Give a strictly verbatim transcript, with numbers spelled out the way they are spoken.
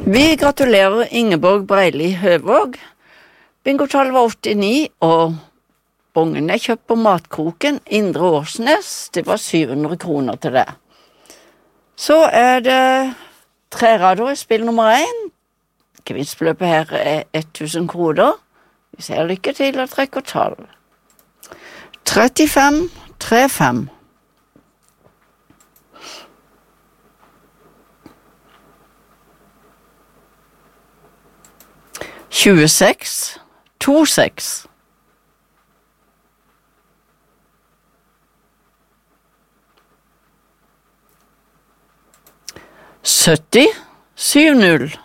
Vi gratulerer Ingeborg Breili Høvåg. Bingotallet var åttini, og bongen er kjøpt på Matkroken, Indre Årsnes. Det var syv hundre kroner til det. Så er det tre rader i spill nummer én. Gevinstbeløpet her er tusen kroner. Vi ser lykke til og trekker tall. trettifem trettifem. tjueseks tjueseks. sytti sytti null.